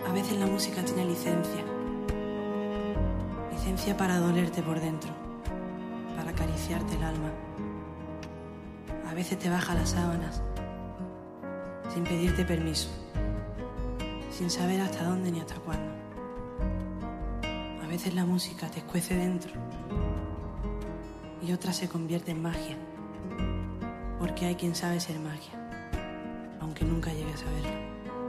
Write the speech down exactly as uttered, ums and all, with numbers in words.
A veces la música tiene licencia. Licencia para dolerte por dentro, para acariciarte el alma. A veces te baja las sábanas, sin pedirte permiso, sin saber hasta dónde ni hasta cuándo. A veces la música te escuece dentro y otra se convierte en magia, porque hay quien sabe ser magia, aunque nunca llegue a saberlo.